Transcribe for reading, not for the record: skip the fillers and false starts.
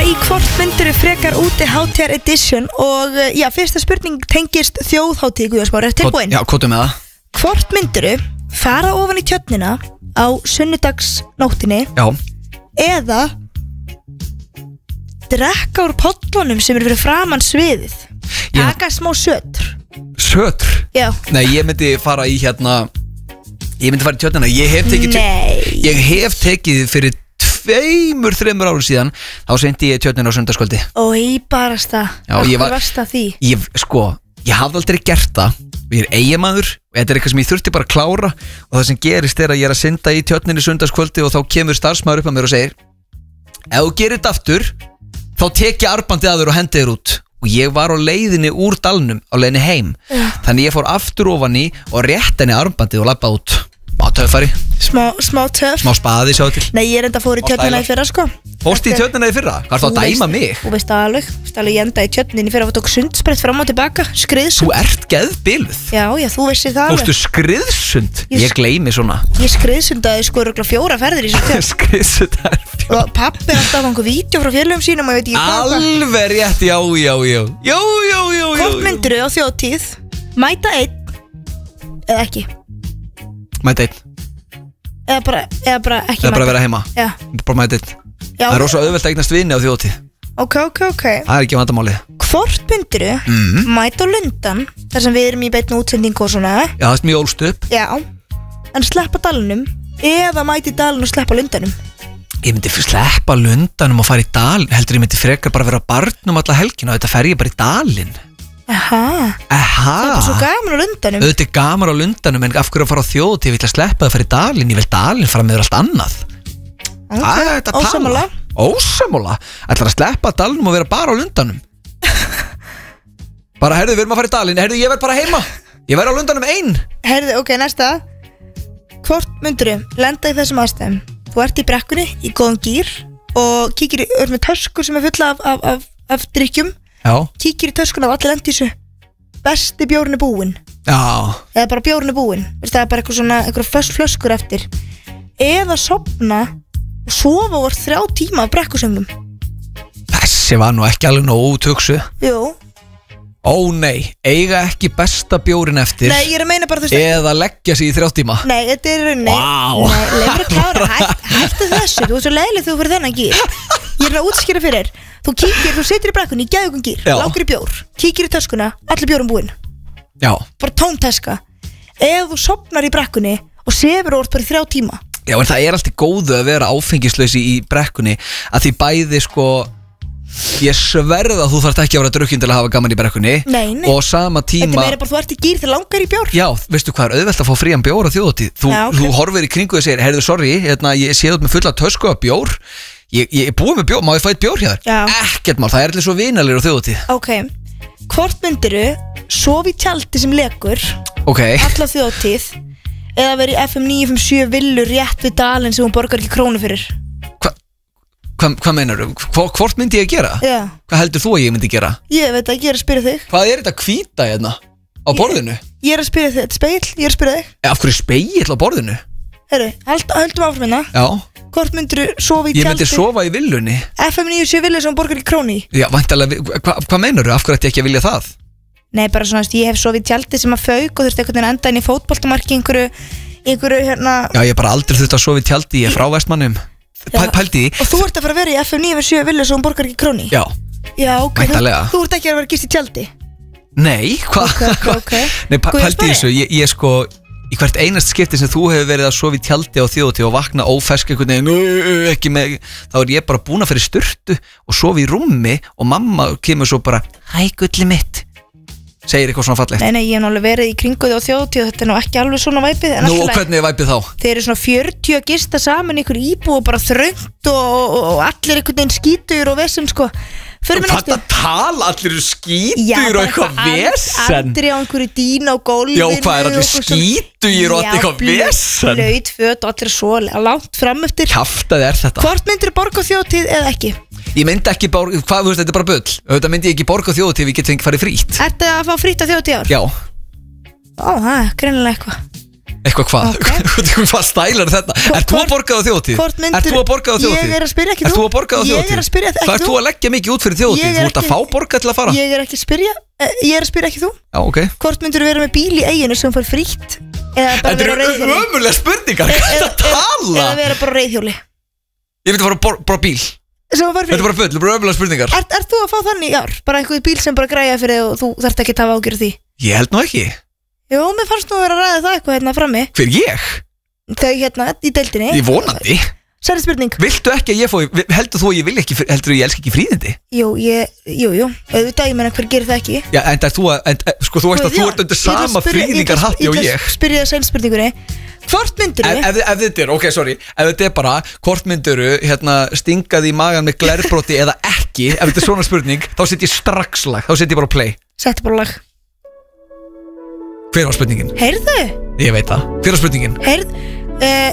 í hvort myndirðu frekar úti hátíðar edition og já, fyrsta spurning tengist þjóðhátíð Guðjónsmári, tilbúin? Já, kótum með það. Hvort myndirðu fara ofan í tjörnina á sunnudagsnóttinni eða drekka úr pollunum sem eru fyrir framan sviðið? Taka smá sötur. Sötur? Já. Nei, ég myndi fara í Ég myndi fara í tjörnina. Ég hef tekið fyrir 2-3 árum síðan. Þá sendi ég tjörnina á sunnudagskvöldi. Í barasta. Akkur varst það því? Ég hafði aldrei gert það. Ég er eiginmaður og þetta er eitthvað sem ég þurfti bara að klára. Og það sem gerist er að ég er að synda í tjörninni sunnudagskvöldi og þá kemur starfsmaður upp að mér og segir: ef þú gerir þetta aftur, þá tek ég armbandið að þér og hendi þér út. Og ég var á leiðinni úr dalnum á leiðinni heim. Þannig ég fór aftur ofan í og rétt henni armbandið og labbaði út. Smá töffari. Smá töff. Smá spaði, sjáðu til. Nei, ég enda fór í tjörnina í fyrra, sko. Fórstu í tjörnina í fyrra? Hvað er það að dæma mig? Þú veist alveg, ég enda í tjörninni í fyrra og tók sundsprett fram og tilbaka, skriðsund. Þú ert geðbiluð. Já, þú veist það alveg. Fórstu skriðsund? Ég gleymi svona. Ég skriðsundaði sko örugglega 4 ferðir í þessu tjörn. Skriðsundaði 4. Og pabbi alltaf einhver vídeo frá félögum sínum og ég veit ekki hvað. Alveg rétt, já. Hvort myndirðu á þjóðtíð mæta einn eða ekki? Mæta einn. Eða bara ekki eða bara vera heima. Já. Bara mæta einn. Það er rosa auðvelt að eignast vini á þjóðtíð. Ok. Það er ekki vandamálið. Hvort myndirðu mæta á lundan þar sem við erum í beinni útsendingu og svona? Já, það er mjög ólst upp. Já. En sleppa dalnum eða mæta í dalinn og sleppa lundanum? Ég myndi sleppa lundanum og fara í dalinn. Heldur ég myndi frekar bara vera barnum alla helgina og þetta fer ég bara í dalinn. Það er bara svo gaman á lundanum. Þetta er gaman á lundanum, en af hverju að fara á þjóðtíð? Ég vil að sleppa það að fara í dalinn. Ég vil dalinn fara með allt annað. Ósammála. Ætlar að sleppa dalnum og vera bara á lundanum. Bara, við erum að fara í dalinn. Ég verð bara heima. Ég verð á lundanum einn. Ok, næsta. Hvort myndirðu lenda í þessum aðstæðum? Þú ert í brekkunni, í góðum gír og kíkir með tösku sem er fulla af drykkjum. Já. Kíkir í töskuna og allir lendi í þessu. Besti bjórinn er búinn. Já. Eða bara bjórinn er búinn. Það er bara eitthvað svona, einhverja flöskur eftir. Eða sofna og sofa úr 3 tíma af brekkusöngum. Þessi var nú ekki alveg nógu úthugsuð. Jú. Ó nei, eiga ekki besta bjórinn eftir. Nei, ég er að meina bara þú veist. Eða leggja sig í 3 tíma. Nei, þetta er rauninni. Nei, leifur að klára. Hættu þessu, þú ert svo leiðileg þú fyrir þennan gír. Ég er að útskýra fyrir. Þú situr í brekkunni í geðugum gír, langar í bjór, kíkir í töskuna, allir bjórum búinn. Já. Bara tóm taska. Ef þú sofnar í brekkunni og sefur og ert bara í 3 tíma. Já, en það er alltaf góðu að vera áfengislausi í brekkunni, að því bæði sko, ég sverða að þú þarft ekki að vera drukkinn til að hafa gaman í brekkunni. Nei. Og sama tíma. Þetta meira bara þú ert í gír þegar langar í bjór. Já, veistu hvað er auðvelt að fá frían bjór á þjóðhátíð. Þú horfir í kringu og segir, heyrðu, sorry, ég sé út með fulla tösku af bjór. Ég er búið með bjór, má ég fá eitt bjór hjá þér? Ekkert mál, það er allir svo vinalegur á þjóðhátíð. Ok, hvort myndirðu sofa í tjaldi sem lekur alla þjóðhátíð eða verið í FM 957 villu rétt við dalinn sem hún borgar ekki krónu fyrir? Hvað meinar þú? Hvort myndi ég að gera? Já. Hvað heldur þú að ég myndi gera? Ég veit ekki, ég er að spyrja þig. Hvað er þetta hvíta hérna á borðinu? Ég er að spyrja þig, þetta er spegill, ég er að spyrja þig. Af hverju spegill á borðinu? Heyrðu, höldum áfram hérna. Já. Hvort myndirðu sofa í tjaldi? Ég myndi sofa í villunni. FM 97 villu sem hún borgar ekki krónu í. Já, væntanlega, hvað meinar þú? Af hverju ætti ég ekki að vilja það? Nei, bara svona, ég hef sofið í tjaldi sem að fauk og þurfti einhvern veginn enda inn í fótboltamarki einhverju hérna. Já, ég bara aldrei þurfti að sofa í tjaldi, ég er frá Vestmannum. Pældi því. Og þú ert að fara að vera í FM 97 villu sem hún borgar ekki krónu í? Já. Já, ok, þú ert ekki að vera gist í tjaldi? Nei, hvað? Okay. Nei, pældi þessu, ég sko, í hvert einast skipti sem þú hefur verið að sofa í tjaldi á þjóðhátíð og vakna ófersk einhvern veginn, ekki með, þá er ég bara búin að fara í sturtu og sofa í rúmi og mamma kemur svo bara, hæ gulli mitt, segir eitthvað svona fallegt. Nei, ég hef náttúrulega verið í kringu þig á þjóðhátíð og þetta er nú ekki alveg svona væpið. Nú, og hvernig er væpið þá? Þeir eru svona 40 að gista saman ykkur íbú og bara þröngt og allir einhvern veginn skítur og vesen sko. Hvað að tala, allir eru skítur og eitthvað vesen? Andri á einhverju dýna á gólfinu. Já, hvað er allir skítur og eitthvað vesen? Blöyt föt og allir svo langt fram eftir. Kjaftaði er þetta. Hvort myndir borga þjóðhátíð eða ekki? Ég myndi ekki borga, hvað þú veist, þetta er bara bull. Þetta myndi ég ekki borga þjóðhátíð, við getum ekki farið frýtt. Þetta að fá frýtt á þjóðhátíð ár? Já. Ó, það er greinilega eitthvað. Eitthvað hvað? Okay. Hvað stælar þetta? Ert þú að borga á þjóðtíð? Ert þú að borga á þjóðtíð? Ég er að spyrja ekki þú. Ert þú að borga á þjóðtíð? Ég er að spyrja ekki þú. Hvað ert þú að leggja mikið út fyrir þjóðtíð? Þú ert að fá borga til að fara? Ég er ekki að spyrja, ekki þú. Já, ok. Hvort myndur vera með bíl í eiginu sem fær frítt? Þetta eru ömurlega spurningar. Hvað er þetta að tala? Eða vera bara á reiðhjóli. Ég vil bara bíl. Þetta er bara full, bara ömurlega spurningar. Ert þú að fá þannig í ár? Bara einhverju bíl sem bara græja fyrir þig og þú þarft ekki að hafa ágjörð því? Ég held nú ekki. Jó, mér fannst nú að vera að ræða það eitthvað hérna frammi. Hver ég? Þau hérna í deildinni. Ég vonandi. Særi spurning. Viltu ekki að ég fói, heldur þú að ég vil ekki, heldur þú að ég elsk ekki fríðindi? Jú, auðvitað, ég meina hver gerir það ekki. Já, en þú veist að þú ert undir sama fríðingar hatti og ég. Spyrja það særi spurningunni. Hvort myndirðu? Ef þetta er, ok, sorry, ef þetta er bara, hvort myndirðu, stingað í magan með glerbroti eða ekki, ef þetta er svona spurning, þá set ég strax lag, þá set ég bara play. Setti bara lag. Hver var spurningin? Heyrðu? Ég veit það. Hver var spurningin? Heyrðu,